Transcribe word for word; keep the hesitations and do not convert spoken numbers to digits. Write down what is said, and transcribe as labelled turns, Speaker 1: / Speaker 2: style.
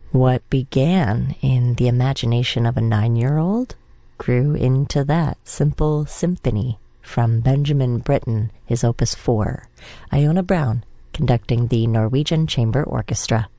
Speaker 1: What began in the imagination of a nine-year-old grew into that simple symphony from Benjamin Britten, his Opus four, Iona Brown conducting the Norwegian Chamber Orchestra.